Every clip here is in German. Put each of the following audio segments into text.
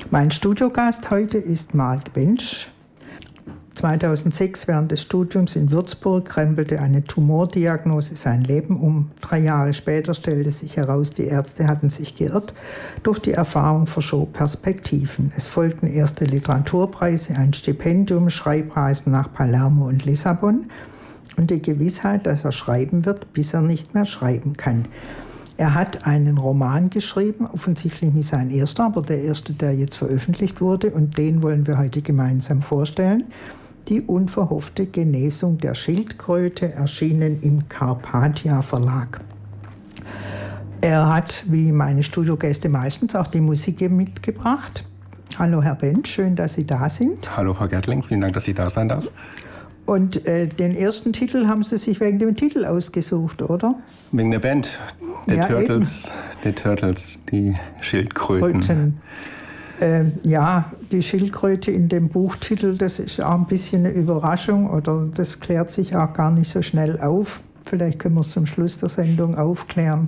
Mein Studiogast heute ist Mark Bensch. 2006 während des Studiums in Würzburg krempelte eine Tumordiagnose sein Leben um. 3 Jahre später stellte sich heraus, die Ärzte hatten sich geirrt. Durch die Erfahrung verschob Perspektiven. Es folgten erste Literaturpreise, ein Stipendium, Schreibreisen nach Palermo und Lissabon und die Gewissheit, dass er schreiben wird, bis er nicht mehr schreiben kann. Er hat einen Roman geschrieben, offensichtlich nicht sein erster, aber der erste, der jetzt veröffentlicht wurde, und den wollen wir heute gemeinsam vorstellen. Die unverhoffte Genesung der Schildkröte, erschienen im Carpathia Verlag. Er hat, wie meine Studiogäste meistens, auch die Musik mitgebracht. Hallo Herr Bensch, schön, dass Sie da sind. Hallo Frau Gertling, vielen Dank, dass ich da sein darf. Und den ersten Titel haben Sie sich wegen dem Titel ausgesucht, oder? Wegen der Band, Turtles, die Schildkröten. Ja, die Schildkröte in dem Buchtitel, das ist auch ein bisschen eine Überraschung oder das klärt sich auch gar nicht so schnell auf. Vielleicht können wir es zum Schluss der Sendung aufklären.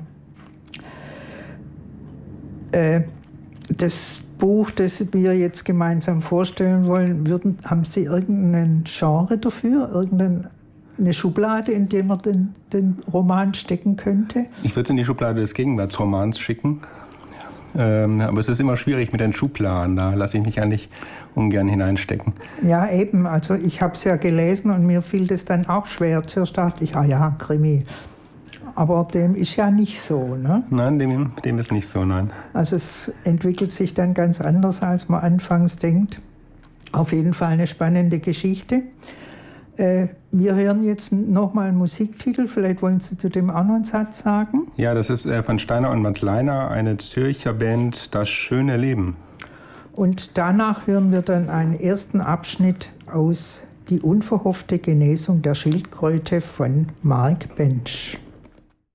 Das Buch, das wir jetzt gemeinsam vorstellen wollen, haben Sie irgendein Genre dafür, irgendeine Schublade, in der man den Roman stecken könnte? Ich würde es in die Schublade des Gegenwartsromans schicken. Aber es ist immer schwierig mit den Schubladen, da lasse ich mich eigentlich ungern hineinstecken. Ja, eben. Also ich habe es ja gelesen und mir fiel das dann auch schwer. Zuerst dachte ich, Krimi. Aber dem ist ja nicht so, ne? Nein, dem ist nicht so, nein. Also es entwickelt sich dann ganz anders, als man anfangs denkt. Auf jeden Fall eine spannende Geschichte. Wir hören jetzt nochmal einen Musiktitel. Vielleicht wollen Sie zu dem auch noch einen Satz sagen? Ja, das ist von Steiner und Mattleiner, eine Zürcher Band, Das schöne Leben. Und danach hören wir dann einen ersten Abschnitt aus Die unverhoffte Genesung der Schildkröte von Mark Bensch.